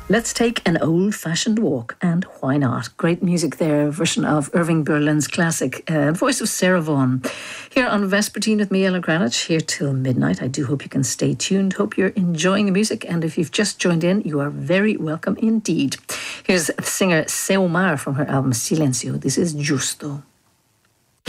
Let's take an old-fashioned walk, and why not? Great music there, a version of Irving Berlin's classic, voice of Sarah Vaughan. Here on Vespertine with me, Ella Greenwich, here till midnight. I do hope you can stay tuned. Hope you're enjoying the music, and if you've just joined in, you are very welcome indeed. Here's singer Seomar from her album Silencio. This is Justo.